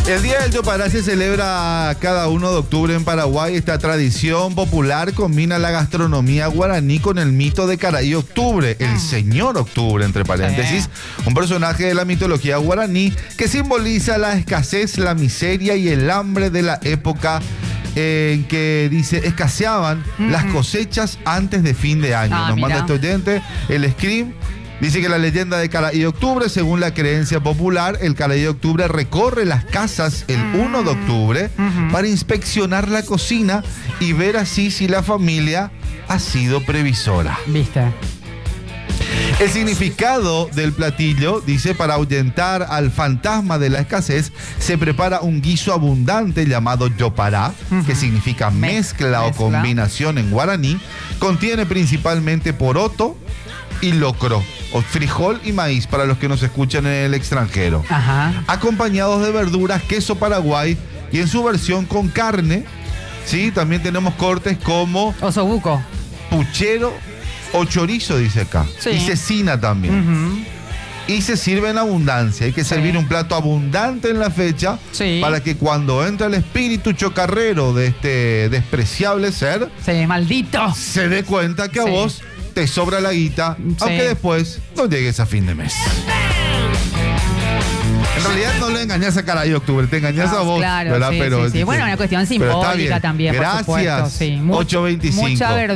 El Día del Yopará se celebra cada 1 de octubre en Paraguay. Esta tradición popular combina la gastronomía guaraní con el mito de Caraí Octubre, el Señor Octubre, entre paréntesis, un personaje de la mitología guaraní que simboliza la escasez, la miseria y el hambre de la época en que dice escaseaban las cosechas antes de fin de año. Nos manda este oyente el screen. Dice que la leyenda de Caraí Octubre, según la creencia popular, el Caraí Octubre recorre las casas el 1 de octubre para inspeccionar la cocina y ver así si la familia ha sido previsora. ¿Viste? El significado del platillo, dice, para ahuyentar al fantasma de la escasez, se prepara un guiso abundante llamado yopará, que significa mezcla o combinación en guaraní. Contiene principalmente poroto y locro, o frijol y maíz para los que nos escuchan en el extranjero. Acompañados de verduras, queso paraguay y en su versión con carne. Sí, también tenemos cortes como osobuco, puchero o chorizo, dice acá. Sí. Y cecina también. Y se sirve en abundancia. Hay que servir un plato abundante en la fecha para que cuando entre el espíritu chocarrero de este despreciable ser, maldito, se dé cuenta que a vos te sobra la guita, aunque después no llegues a fin de mes. En realidad no le engañas a Caraí Octubre, te engañas a vos, claro, ¿verdad? Pero, bueno, una cuestión simbólica también, gracias, por supuesto. 8:25. Mucha verdad.